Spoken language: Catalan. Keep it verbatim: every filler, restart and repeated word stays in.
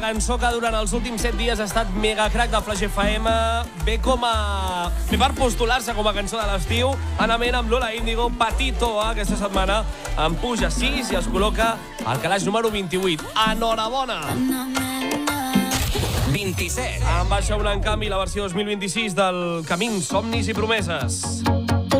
Cançó que durant els últims set dies ha estat mega crack de Flash F M, ve com a... ve per postular-se com a cançó de l'estiu, en ament amb Lola Índigo, Patito, aquesta setmana en puja sis i es col·loca al calaix número vint-i-vuit. Enhorabona! vint-i-set. En baixa un en canvi la versió dos mil vint-i-sis del Camins, Somnis i Promeses.